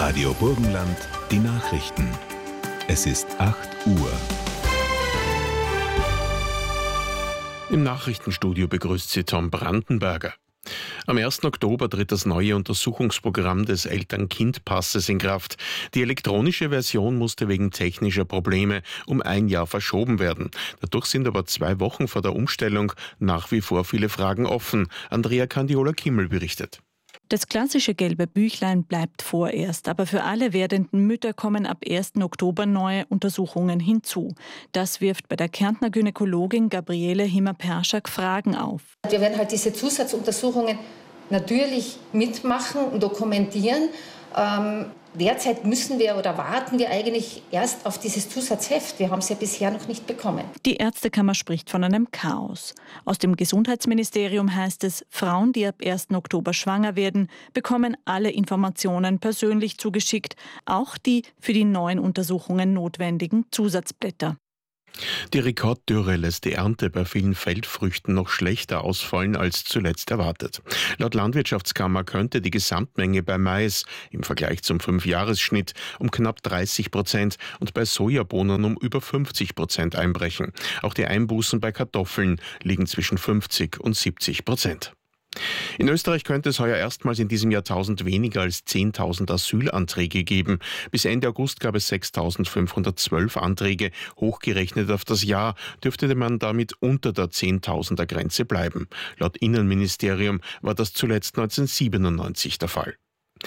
Radio Burgenland, die Nachrichten. Es ist 8 Uhr. Im Nachrichtenstudio begrüßt Sie Tom Brandenberger. Am 1. Oktober tritt das neue Untersuchungsprogramm des Eltern-Kind-Passes in Kraft. Die elektronische Version musste wegen technischer Probleme um 1 Jahr verschoben werden. Dadurch sind aber 2 Wochen vor der Umstellung nach wie vor viele Fragen offen. Andrea Candiola-Kimmel berichtet. Das klassische gelbe Büchlein bleibt vorerst, aber für alle werdenden Mütter kommen ab 1. Oktober neue Untersuchungen hinzu. Das wirft bei der Kärntner Gynäkologin Gabriele Himmer-Perschak Fragen auf. Wir werden halt diese Zusatzuntersuchungen natürlich mitmachen und dokumentieren. Derzeit müssen wir oder warten wir eigentlich erst auf dieses Zusatzheft. Wir haben es ja bisher noch nicht bekommen. Die Ärztekammer spricht von einem Chaos. Aus dem Gesundheitsministerium heißt es, Frauen, die ab 1. Oktober schwanger werden, bekommen alle Informationen persönlich zugeschickt, auch die für die neuen Untersuchungen notwendigen Zusatzblätter. Die Rekorddürre lässt die Ernte bei vielen Feldfrüchten noch schlechter ausfallen als zuletzt erwartet. Laut Landwirtschaftskammer könnte die Gesamtmenge bei Mais im Vergleich zum 5-Jahres-Schnitt um knapp 30% und bei Sojabohnen um über 50% einbrechen. Auch die Einbußen bei Kartoffeln liegen zwischen 50% und 70%. In Österreich könnte es heuer erstmals in diesem Jahrtausend weniger als 10.000 Asylanträge geben. Bis Ende August gab es 6.512 Anträge. Hochgerechnet auf das Jahr dürfte man damit unter der 10.000er Grenze bleiben. Laut Innenministerium war das zuletzt 1997 der Fall.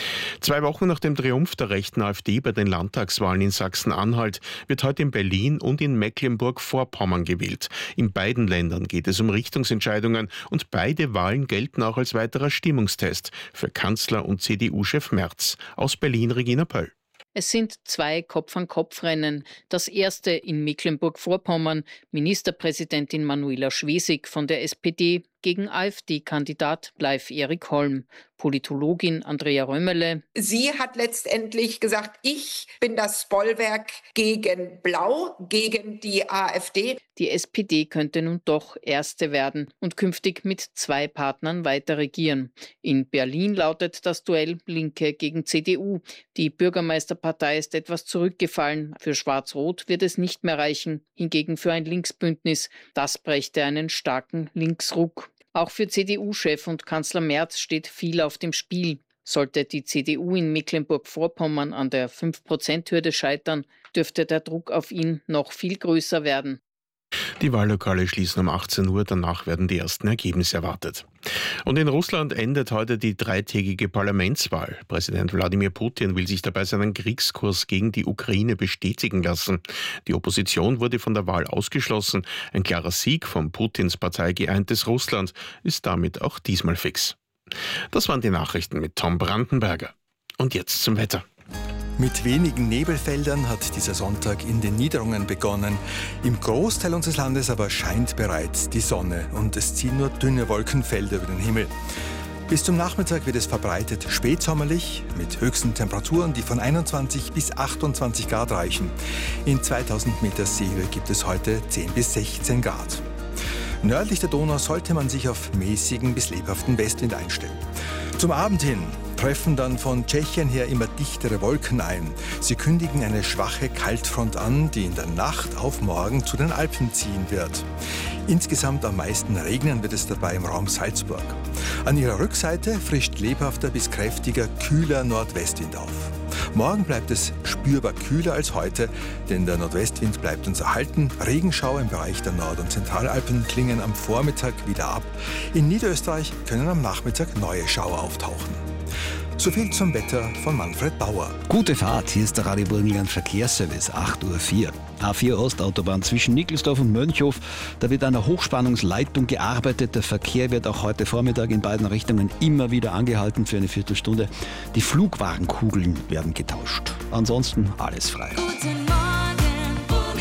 2 Wochen nach dem Triumph der rechten AfD bei den Landtagswahlen in Sachsen-Anhalt wird heute in Berlin und in Mecklenburg-Vorpommern gewählt. In beiden Ländern geht es um Richtungsentscheidungen und beide Wahlen gelten auch als weiterer Stimmungstest für Kanzler und CDU-Chef Merz. Aus Berlin Regina Pöll. Es sind 2 Kopf-an-Kopf-Rennen. Das erste in Mecklenburg-Vorpommern. Ministerpräsidentin Manuela Schwesig von der SPD gegen AfD-Kandidat Leif Erik Holm. Politologin Andrea Römerle. Sie hat letztendlich gesagt, ich bin das Bollwerk gegen Blau, gegen die AfD. Die SPD könnte nun doch Erste werden und künftig mit 2 Partnern weiter regieren. In Berlin lautet das Duell Linke gegen CDU. Die Bürgermeisterpartei ist etwas zurückgefallen. Für Schwarz-Rot wird es nicht mehr reichen. Hingegen für ein Linksbündnis. Das brächte einen starken Linksruck. Auch für CDU-Chef und Kanzler Merz steht viel auf dem Spiel. Sollte die CDU in Mecklenburg-Vorpommern an der 5%-Hürde scheitern, dürfte der Druck auf ihn noch viel größer werden. Die Wahllokale schließen um 18 Uhr, danach werden die ersten Ergebnisse erwartet. Und in Russland endet heute die 3-tägige Parlamentswahl. Präsident Wladimir Putin will sich dabei seinen Kriegskurs gegen die Ukraine bestätigen lassen. Die Opposition wurde von der Wahl ausgeschlossen. Ein klarer Sieg von Putins Partei Geeintes Russland ist damit auch diesmal fix. Das waren die Nachrichten mit Tom Brandenberger. Und jetzt zum Wetter. Mit wenigen Nebelfeldern hat dieser Sonntag in den Niederungen begonnen. Im Großteil unseres Landes aber scheint bereits die Sonne und es ziehen nur dünne Wolkenfelder über den Himmel. Bis zum Nachmittag wird es verbreitet spätsommerlich mit höchsten Temperaturen, die von 21 bis 28 Grad reichen. In 2000 Meter Höhe gibt es heute 10 bis 16 Grad. Nördlich der Donau sollte man sich auf mäßigen bis lebhaften Westwind einstellen. Zum Abend hin treffen dann von Tschechien her immer dichtere Wolken ein. Sie kündigen eine schwache Kaltfront an, die in der Nacht auf morgen zu den Alpen ziehen wird. Insgesamt am meisten regnen wird es dabei im Raum Salzburg. An ihrer Rückseite frischt lebhafter bis kräftiger, kühler Nordwestwind auf. Morgen bleibt es spürbar kühler als heute, denn der Nordwestwind bleibt uns erhalten. Regenschauer im Bereich der Nord- und Zentralalpen klingen am Vormittag wieder ab. In Niederösterreich können am Nachmittag neue Schauer auftauchen. So viel zum Wetter von Manfred Bauer. Gute Fahrt, hier ist der Radio Burgenland Verkehrsservice, 8:04 Uhr. A4 Ostautobahn zwischen Nickelsdorf und Mönchhof. Da wird an der Hochspannungsleitung gearbeitet. Der Verkehr wird auch heute Vormittag in beiden Richtungen immer wieder angehalten für eine Viertelstunde. Die Flugwagenkugeln werden getauscht. Ansonsten alles frei. Guten Morgen,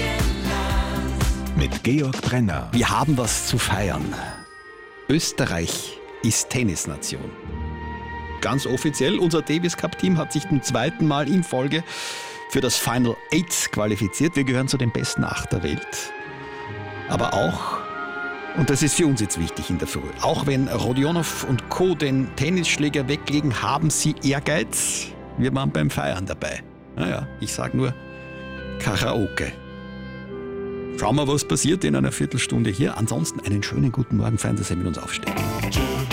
Burgenland. Mit Georg Brenner. Wir haben was zu feiern. Österreich ist Tennisnation. Ganz offiziell, unser Davis Cup Team hat sich zum 2. Mal in Folge für das Final 8 qualifiziert. Wir gehören zu den besten 8 der Welt. Aber auch, und das ist für uns jetzt wichtig in der Früh, auch wenn Rodionov und Co. den Tennisschläger weglegen, haben sie Ehrgeiz. Wir waren beim Feiern dabei. Naja, ich sage nur Karaoke. Schauen wir, was passiert in einer Viertelstunde hier. Ansonsten einen schönen guten Morgen, fein, dass ihr mit uns aufsteht.